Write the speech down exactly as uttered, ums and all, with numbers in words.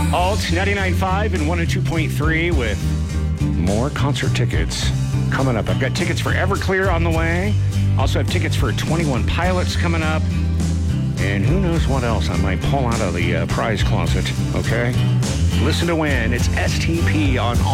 Alt ninety-nine point five and one oh two point three with more concert tickets coming up. I've got tickets for Everclear on the way. Also have tickets for twenty-one Pilots coming up. And who knows what else I might pull out of the uh, prize closet, okay? Listen to win. It's S T P on